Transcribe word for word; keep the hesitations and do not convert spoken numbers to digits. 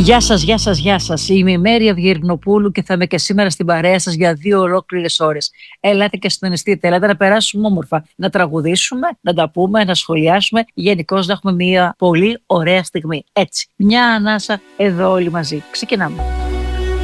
Γεια σας, γεια σας, γεια σας. Είμαι η Μέρη Αυγερινοπούλου και θα είμαι και σήμερα στην παρέα σας για δύο ολόκληρες ώρες. Ελάτε και συντονιστείτε, ελάτε να περάσουμε όμορφα, να τραγουδήσουμε, να τα πούμε, να σχολιάσουμε, γενικώς να έχουμε μια πολύ ωραία στιγμή. Έτσι, μια ανάσα εδώ όλοι μαζί. Ξεκινάμε.